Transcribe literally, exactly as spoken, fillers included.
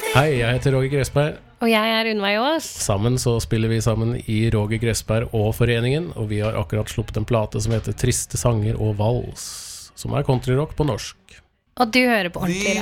Hei, jeg heter Roger Gressberg. Og jeg er Unnveig Ås. Sammen så spiller vi sammen i Roger Gressberg og Foreningen, og vi har akkurat sluppet en plate som heter Triste sanger og vals, som er countryrock på norsk. Og du hører på ordentlig